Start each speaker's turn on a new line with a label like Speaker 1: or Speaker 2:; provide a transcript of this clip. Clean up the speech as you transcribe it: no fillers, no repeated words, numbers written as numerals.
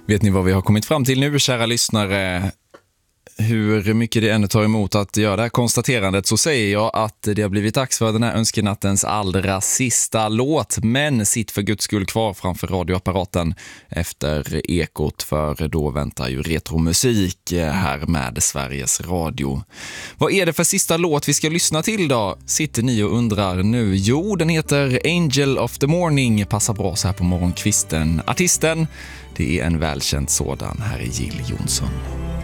Speaker 1: Vet ni vad vi har kommit fram till nu, kära lyssnare? Hur mycket det ännu tar emot att göra det här konstaterandet, så säger jag att det har blivit dags för den här önskenattens allra sista låt. Men sitt för Guds skull kvar framför radioapparaten efter Ekot, för då väntar ju retromusik här med Sveriges Radio. Vad är det för sista låt vi ska lyssna till då? Sitter ni och undrar nu? Jo, den heter Angel of the Morning, passar bra så här på morgonkvisten. Artisten, det är en välkänd sådan, här är Jill Johnson.